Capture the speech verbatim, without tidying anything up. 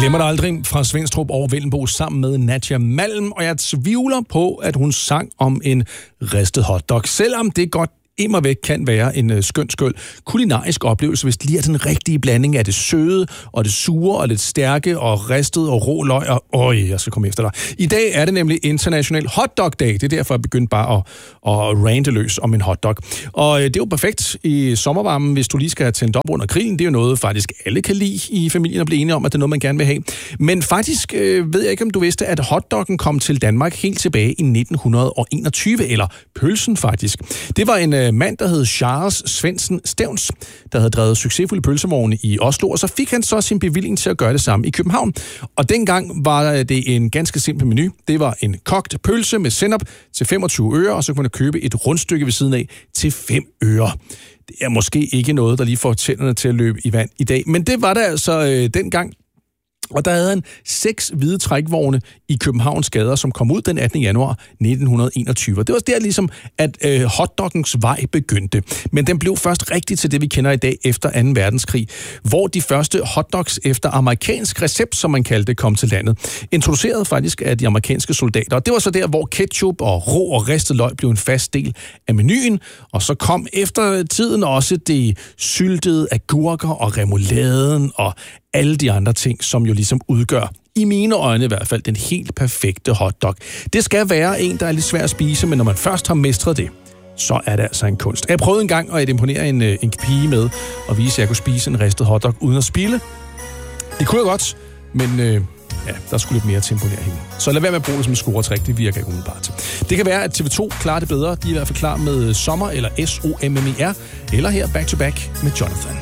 Glemmer dig aldrig fra Svenstrup over Vellenbo sammen med Nadja Malm, og jeg tvivler på, at hun sang om en ristet hotdog, selvom det godt immervæk kan være en øh, skøn skøl kulinarisk oplevelse, hvis det lige er den rigtige blanding af det søde og det sure og lidt stærke og ristet og rå løg og øj, jeg skal komme efter dig. I dag er det nemlig International Hotdog Day. Det er derfor, jeg begyndte bare at, at rante løs om en hotdog. Og øh, det er jo perfekt i sommervarmen, hvis du lige skal tænde op under grillen. Det er jo noget, faktisk alle kan lide i familien og blive enige om, at det er noget, man gerne vil have. Men faktisk øh, ved jeg ikke, om du vidste, at hotdoggen kom til Danmark helt tilbage i nitten enogtyve, eller pølsen faktisk. Det var en mand, der hed Charles Svendsen Stevns, der havde drevet succesfulde pølsevogne i Oslo, og så fik han så sin bevilling til at gøre det samme i København. Og dengang var det en ganske simpel menu. Det var en kogt pølse med sennep til femogtyve øre, og så kunne man købe et rundstykke ved siden af til fem øre. Det er måske ikke noget, der lige får tænderne til at løbe i vand i dag, men det var der altså øh, dengang. Og der havde han seks hvide trækvogne i Københavns gader, som kom ud den attende januar nitten enogtyve. Det var der ligesom, at øh, hotdoggens vej begyndte. Men den blev først rigtig til det, vi kender i dag efter anden verdenskrig, hvor de første hotdogs efter amerikansk recept, som man kaldte det, kom til landet. Introduceret faktisk af de amerikanske soldater. Og det var så der, hvor ketchup og rå og ristet løg blev en fast del af menuen. Og så kom efter tiden også det syltede agurker og remouladen og alle de andre ting, som jo ligesom udgør, i mine øjne i hvert fald, den helt perfekte hotdog. Det skal være en, der er lidt svær at spise, men når man først har mestret det, så er det altså en kunst. Jeg prøvede en gang at imponere en, en pige med og vise, at jeg kunne spise en ristet hotdog uden at spilde. Det kunne jeg godt, men øh, ja, der skulle lidt mere til at imponere hende. Så lad være med at bruge det som en scoretræk, det virker ikke umiddelbart. Det kan være, at T V to klarer det bedre. De er i hvert fald klar med Sommer eller S O M M E R, eller her Back to Back med Jonathan.